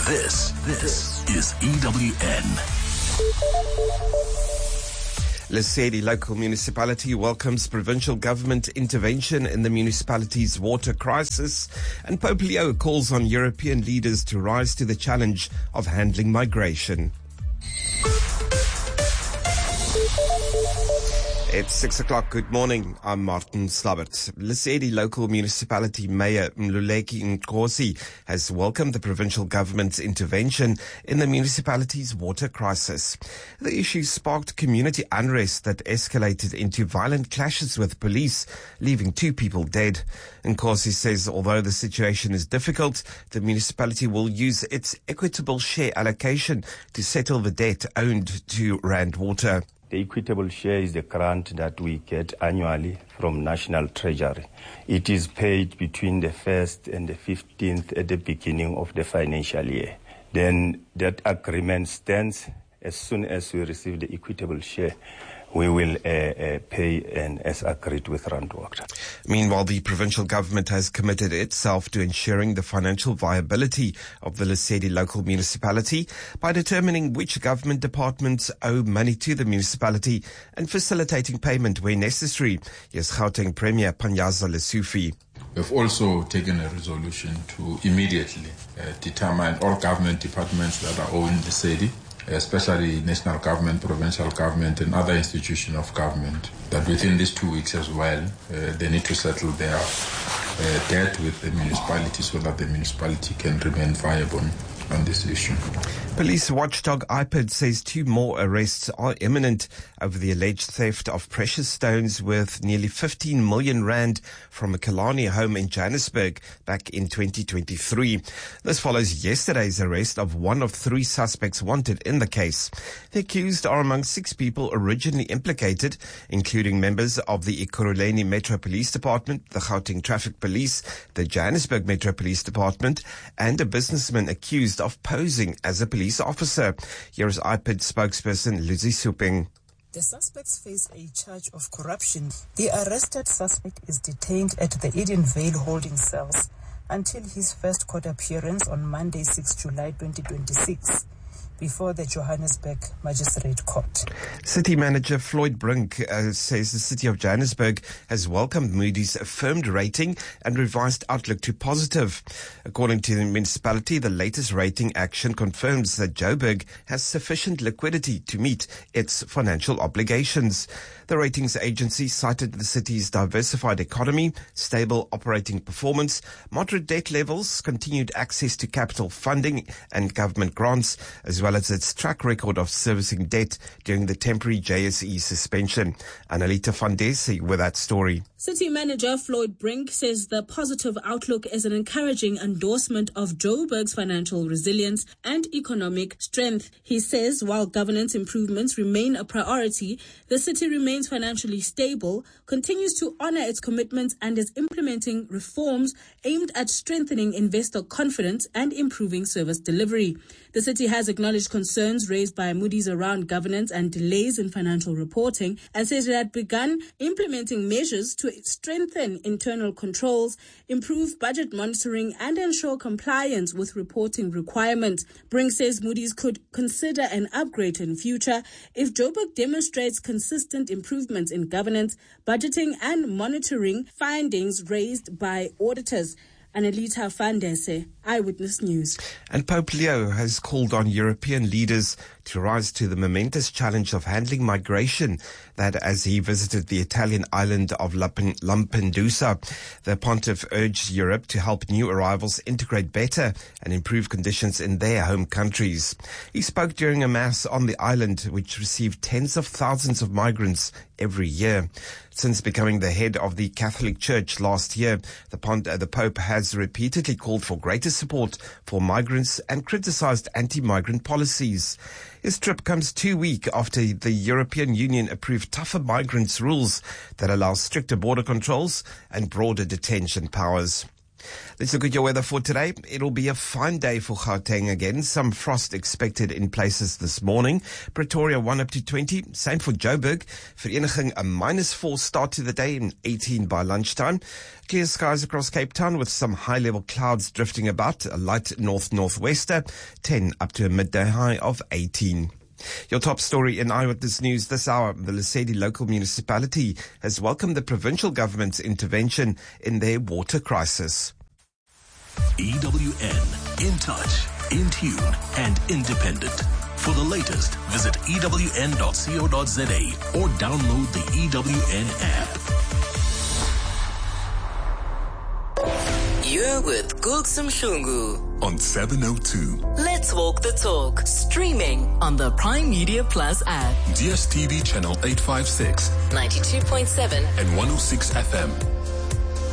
This is EWN. Lesedi local municipality welcomes provincial government intervention in the municipality's water crisis, and Pope Leo calls on European leaders to rise to the challenge of handling migration. It's 6 o'clock. Good morning. I'm Martin Slabbert. Lesedi local municipality mayor Mluleki Nkosi has welcomed the provincial government's intervention in the municipality's water crisis. The issue sparked community unrest that escalated into violent clashes with police, leaving 2 people dead. Nkosi says although the situation is difficult, the municipality will use its equitable share allocation to settle the debt owed to Rand Water. The equitable share is the grant that we get annually from National Treasury. It is paid between the 1st and the 15th at the beginning of the financial year. Then that agreement stands. As soon as we receive the equitable share, we will pay and as agreed with Rand Water. Meanwhile, the provincial government has committed itself to ensuring the financial viability of the Lesedi local municipality by determining which government departments owe money to the municipality and facilitating payment where necessary. Here's Gauteng Premier Panyaza Lesufi. We've also taken a resolution to immediately determine all government departments that are owing the city, especially national government, provincial government, and other institutions of government, that within these 2 weeks as well, they need to settle their debt with the municipality so that the municipality can remain viable on this issue. Police watchdog IPID says 2 more arrests are imminent over the alleged theft of precious stones worth nearly 15 million rand from a Kalani home in Johannesburg back in 2023. This follows yesterday's arrest of 1 of 3 suspects wanted in the case. The accused are among 6 people originally implicated, including members of the Ekurhuleni Metro Police Department, the Gauteng Traffic Police, the Johannesburg Metro Police Department, and a businessman accused of posing as a police officer. Here is IPID spokesperson Lucy Suping. The suspects face a charge of corruption. The arrested suspect is detained at the Edenvale holding cells until his first court appearance on Monday, 6 July 2026. Before the Johannesburg Magistrate Court. City Manager Floyd Brink says the City of Johannesburg has welcomed Moody's affirmed rating and revised outlook to positive. According to the municipality, the latest rating action confirms that Joburg has sufficient liquidity to meet its financial obligations. The ratings agency cited the city's diversified economy, stable operating performance, moderate debt levels, continued access to capital funding and government grants, as well as its track record of servicing debt during the temporary JSE suspension. Annalita Fandesi with that story. City Manager Floyd Brink says the positive outlook is an encouraging endorsement of Joburg's financial resilience and economic strength. He says while governance improvements remain a priority, the city remains financially stable, continues to honor its commitments, and is implementing reforms aimed at strengthening investor confidence and improving service delivery. The city has acknowledged concerns raised by Moody's around governance and delays in financial reporting, and says it had begun implementing measures to strengthen internal controls, improve budget monitoring, and ensure compliance with reporting requirements. Brink says Moody's could consider an upgrade in future if Joburg demonstrates consistent improvements in governance, budgeting, and monitoring findings raised by auditors. Annalita Fandese, Eyewitness News. And Pope Leo has called on European leaders to rise to the momentous challenge of handling migration that as he visited the Italian island of Lampedusa, the pontiff urged Europe to help new arrivals integrate better and improve conditions in their home countries. He spoke during a mass on the island, which received tens of thousands of migrants every year. Since becoming the head of the Catholic Church last year, the Pope has repeatedly called for greater support for migrants and criticized anti-migrant policies. His trip comes 2 weeks after the European Union approved tougher migrants rules that allow stricter border controls and broader detention powers. Let's look at your weather for today. It'll be a fine day for Gauteng again. Some frost expected in places this morning. Pretoria 1 up to 20. Same for Joburg. Vereniging a -4 start to the day and 18 by lunchtime. Clear skies across Cape Town with some high-level clouds drifting about. A light north-northwester. 10 up to a midday high of 18. Your top story in Eyewitness News this hour. The Lesedi local municipality has welcomed the provincial government's intervention in their water crisis. EWN, in touch, in tune, and independent. For the latest, visit ewn.co.za or download the EWN app. You're with Gulsum Shungu On 702. Let's Walk the Talk, streaming on the Prime Media Plus app. DSTV channel 856 92.7 and 106 FM.